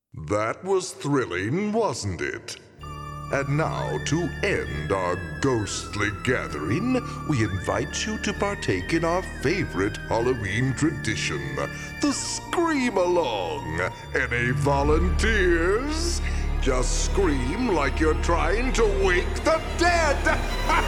That was thrilling, wasn't it? And now, to end our ghostly gathering, we invite you to partake in our favorite Halloween tradition, the Scream Along. Any volunteers? Just scream like you're trying to wake the dead!